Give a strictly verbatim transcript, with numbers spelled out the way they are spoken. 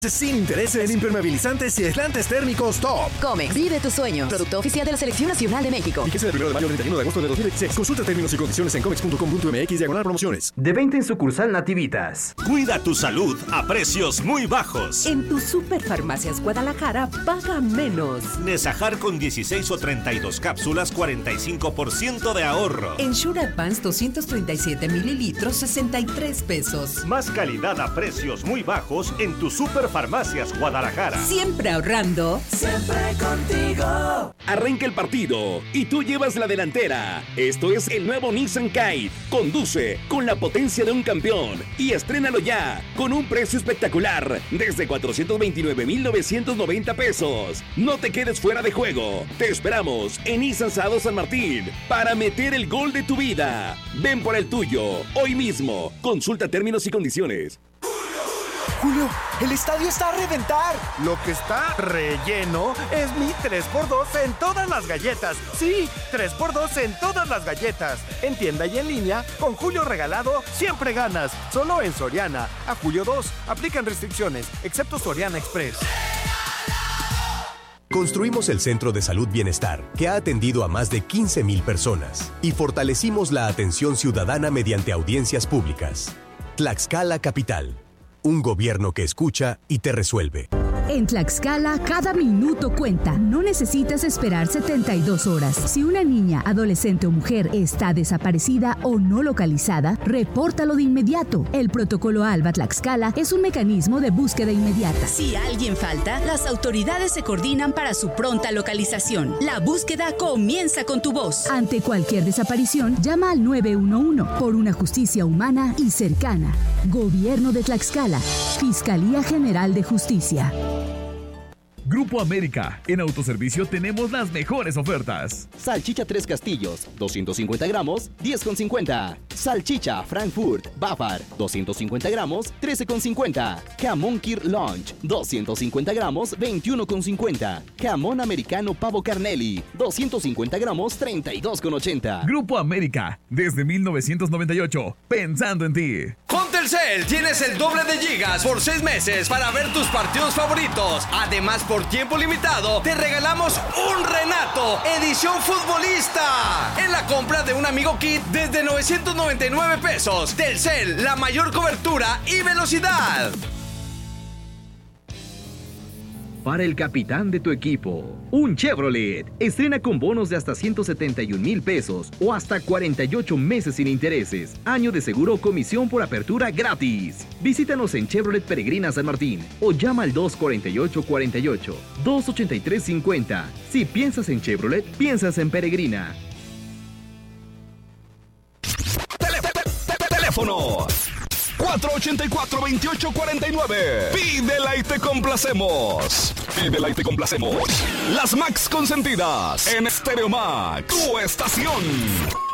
Sin interés en impermeabilizantes y aislantes térmicos Top. Comex, vive tu sueño. Producto oficial de la Selección Nacional de México. Fíjese del primero de mayo al treinta y uno de agosto de dos mil veintiséis. Consulta términos y condiciones en comex punto com punto m x diagonal promociones. De venta en sucursal Nativitas. Cuida tu salud a precios muy bajos. En tu Superfarmacias Guadalajara paga menos. Nesajar con dieciséis o treinta y dos cápsulas, cuarenta y cinco por ciento de ahorro. Ensure Advance doscientos treinta y siete mililitros, sesenta y tres pesos. Más calidad a precios muy bajos en tu Superfarmacias Guadalajara. Siempre ahorrando. Siempre contigo. Arranca el partido y tú llevas la delantera. Esto es el nuevo Nissan Kite. Conduce con la potencia de un campeón y estrénalo ya con un precio espectacular desde cuatrocientos veintinueve mil novecientos noventa pesos. No te quedes fuera de juego. Te esperamos en Nissan Sado San Martín para meter el gol de tu vida. Ven por el tuyo hoy mismo. Consulta términos y condiciones. Julio, el estadio está a reventar. Lo que está relleno es mi tres por dos en todas las galletas. Sí, tres por dos en todas las galletas. En tienda y en línea, con Julio regalado, siempre ganas. Solo en Soriana. A julio dos. Aplican restricciones, excepto Soriana Express. Construimos el Centro de Salud Bienestar, que ha atendido a más de quince mil personas, y fortalecimos la atención ciudadana mediante audiencias públicas. Tlaxcala Capital. Un gobierno que escucha y te resuelve. En Tlaxcala, cada minuto cuenta. No necesitas esperar setenta y dos horas. Si una niña, adolescente o mujer está desaparecida o no localizada, repórtalo de inmediato. El protocolo ALBA Tlaxcala es un mecanismo de búsqueda inmediata. Si alguien falta, las autoridades se coordinan para su pronta localización. La búsqueda comienza con tu voz. Ante cualquier desaparición, llama al nueve uno uno por una justicia humana y cercana. Gobierno de Tlaxcala. Fiscalía General de Justicia. Grupo América. En autoservicio tenemos las mejores ofertas. Salchicha Tres Castillos, doscientos cincuenta gramos, diez con cincuenta. Salchicha Frankfurt Bafar, doscientos cincuenta gramos, trece con cincuenta. Jamón Kir Lunch, doscientos cincuenta gramos, veintiuno con cincuenta. Jamón Americano Pavo Carnelli, doscientos cincuenta gramos, treinta y dos con ochenta. Grupo América. Desde mil novecientos noventa y ocho. Pensando en ti. Con Telcel tienes el doble de gigas por seis meses para ver tus partidos favoritos. Además, por tiempo limitado, te regalamos un Renato edición futbolista en la compra de un Amigo Kit desde novecientos noventa y nueve pesos. Telcel, la mayor cobertura y velocidad. Para el capitán de tu equipo, un Chevrolet. Estrena con bonos de hasta ciento setenta y un mil pesos o hasta cuarenta y ocho meses sin intereses. Año de seguro o comisión por apertura gratis. Visítanos en Chevrolet Peregrina San Martín o llama al dos cuatro ocho cuatro ocho, dos ocho tres cinco cero. Si piensas en Chevrolet, piensas en Peregrina. Teléfono cuatro ochenta y cuatro, veintiocho cuarenta y nueve. Pídela y te complacemos. Pídela y te complacemos. Las Max consentidas en Stereo Max, tu estación.